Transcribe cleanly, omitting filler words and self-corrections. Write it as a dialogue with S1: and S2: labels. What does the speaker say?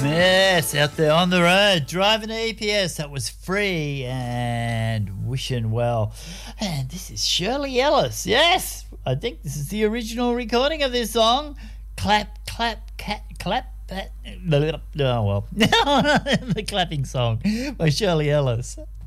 S1: Yes, out there on the road, driving the EPS. That was Free and Wishing Well. And this is Shirley Ellis. Yes, I think this is the original recording of this song. Clap, clap, clap. That. Oh, well. The clapping song by Shirley Ellis.